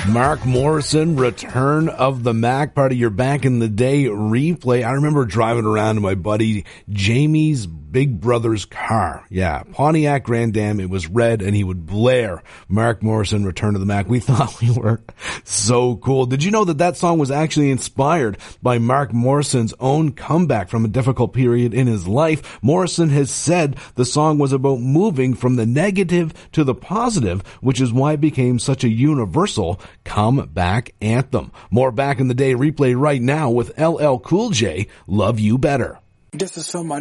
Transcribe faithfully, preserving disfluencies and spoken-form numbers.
Mark Morrison, Return of the Mac, part of your back in the day replay. I remember driving around in my buddy Jamie's big brother's car. Yeah, Pontiac Grand Am. It was red, and he would blare Mark Morrison, Return of the Mac. We thought we were so cool. Did you know that that song was actually inspired by Mark Morrison's own comeback from a difficult period in his life? Morrison has said the song was about moving from the negative to the positive, which is why it became such a universal comeback anthem. More back in the day replay right now with L L Cool J, Love You Better. This is for my